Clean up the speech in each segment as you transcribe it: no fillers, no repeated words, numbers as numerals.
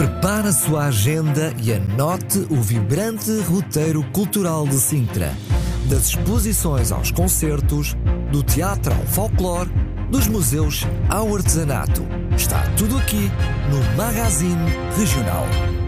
Prepare a sua agenda e anote o vibrante roteiro cultural de Sintra. Das exposições aos concertos, do teatro ao folclore, dos museus ao artesanato. Está tudo aqui no Magazine Regional.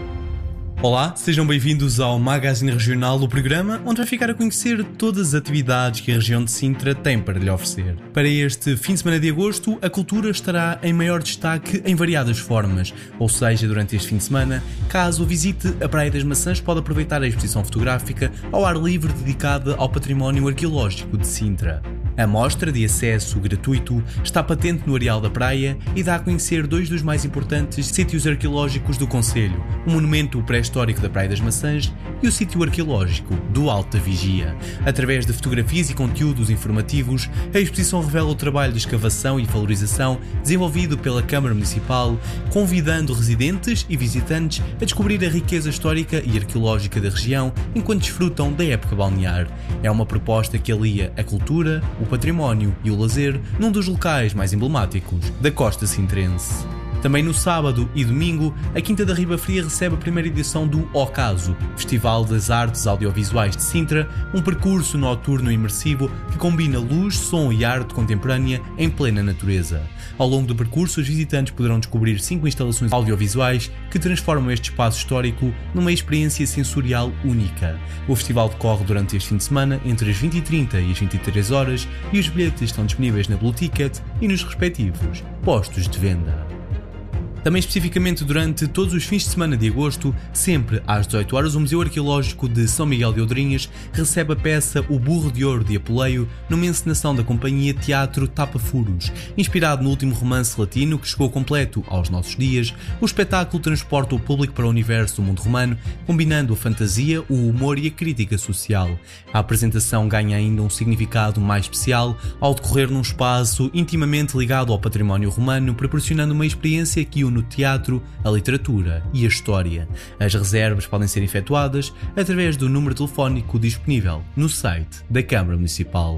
Olá, sejam bem-vindos ao Magazine Regional, o programa onde vai ficar a conhecer todas as atividades que a região de Sintra tem para lhe oferecer. Para este fim de semana de agosto, a cultura estará em maior destaque em variadas formas, ou seja, durante este fim de semana, caso visite a Praia das Maçãs, pode aproveitar a exposição fotográfica ao ar livre dedicada ao património arqueológico de Sintra. A mostra, de acesso gratuito, está patente no areal da praia e dá a conhecer dois dos mais importantes sítios arqueológicos do concelho, o monumento pré-histórico da Praia das Maçãs e o sítio arqueológico do Alto da Vigia. Através de fotografias e conteúdos informativos, a exposição revela o trabalho de escavação e valorização desenvolvido pela Câmara Municipal, convidando residentes e visitantes a descobrir a riqueza histórica e arqueológica da região enquanto desfrutam da época balnear. É uma proposta que alia a cultura, o património e o lazer num dos locais mais emblemáticos da costa sintrense. Também no sábado e domingo, a Quinta da Riba Fria recebe a primeira edição do Ocaso, Festival das Artes Audiovisuais de Sintra, um percurso noturno e imersivo que combina luz, som e arte contemporânea em plena natureza. Ao longo do percurso, os visitantes poderão descobrir 5 instalações audiovisuais que transformam este espaço histórico numa experiência sensorial única. O festival decorre durante este fim de semana entre as 20h30 e as 23 horas e os bilhetes estão disponíveis na Blue Ticket e nos respectivos postos de venda. Também especificamente durante todos os fins de semana de agosto, sempre às 18 horas, o Museu Arqueológico de São Miguel de Odrinhas recebe a peça O Burro de Ouro de Apuleio numa encenação da companhia Teatro Tapa Furos. Inspirado no último romance latino que chegou completo aos nossos dias, o espetáculo transporta o público para o universo do mundo romano, combinando a fantasia, o humor e a crítica social. A apresentação ganha ainda um significado mais especial ao decorrer num espaço intimamente ligado ao património romano, proporcionando uma experiência que une no teatro, a literatura e a história. As reservas podem ser efetuadas através do número telefónico disponível no site da Câmara Municipal.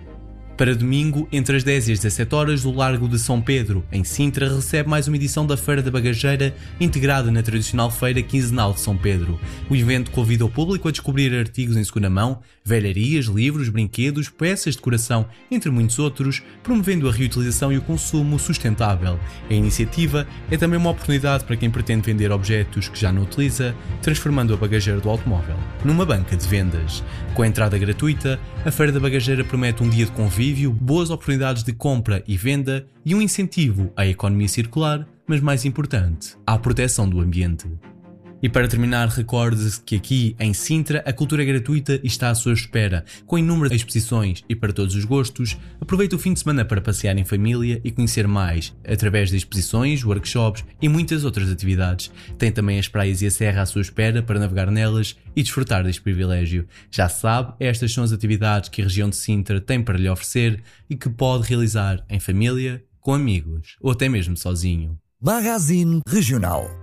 Para domingo, entre as 10 e as 17 horas, o Largo de São Pedro, em Sintra, recebe mais uma edição da Feira da Bagageira, integrada na tradicional Feira Quinzenal de São Pedro. O evento convida o público a descobrir artigos em segunda mão, velharias, livros, brinquedos, peças de decoração, entre muitos outros, promovendo a reutilização e o consumo sustentável. A iniciativa é também uma oportunidade para quem pretende vender objetos que já não utiliza, transformando a bagageira do automóvel numa banca de vendas. Com a entrada gratuita, a Feira da Bagageira promete um dia de convívio, boas oportunidades de compra e venda e um incentivo à economia circular, mas mais importante, à proteção do ambiente. E para terminar, recorde-se que aqui em Sintra a cultura é gratuita e está à sua espera, com inúmeras exposições e para todos os gostos. Aproveite o fim de semana para passear em família e conhecer mais, através de exposições, workshops e muitas outras atividades. Tem também as praias e a serra à sua espera para navegar nelas e desfrutar deste privilégio. Já sabe, estas são as atividades que a região de Sintra tem para lhe oferecer e que pode realizar em família, com amigos ou até mesmo sozinho. Magazine Regional.